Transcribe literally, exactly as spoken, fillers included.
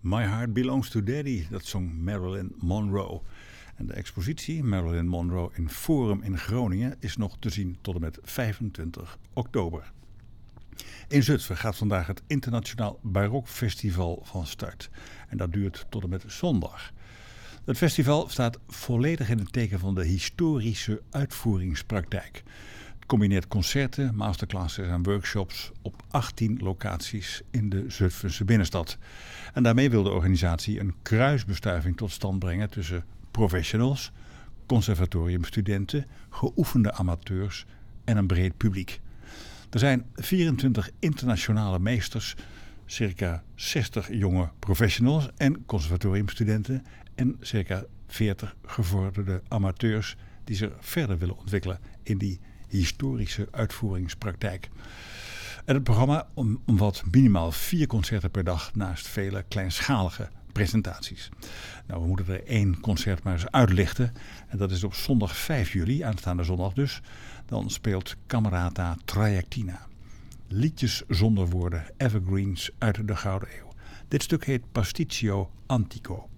My Heart Belongs to Daddy, dat zong Marilyn Monroe. En de expositie Marilyn Monroe in Forum in Groningen is nog te zien tot en met vijfentwintig oktober. In Zutphen gaat vandaag het Internationaal Barokfestival van start. En dat duurt tot en met zondag. Het festival staat volledig in het teken van de historische uitvoeringspraktijk. Het combineert concerten, masterclasses en workshops op achttien locaties in de Zutphense binnenstad. En daarmee wil de organisatie een kruisbestuiving tot stand brengen tussen professionals, conservatoriumstudenten, geoefende amateurs en een breed publiek. Er zijn vierentwintig internationale meesters, circa zestig jonge professionals en conservatoriumstudenten en circa veertig gevorderde amateurs die zich verder willen ontwikkelen in die historische uitvoeringspraktijk. En het programma omvat minimaal vier concerten per dag naast vele kleinschalige presentaties. Nou, we moeten er één concert maar eens uitlichten. En dat is op zondag vijf juli, aanstaande zondag dus. Dan speelt Camerata Trajectina. Liedjes zonder woorden, evergreens uit de Gouden Eeuw. Dit stuk heet Pasticcio Antico.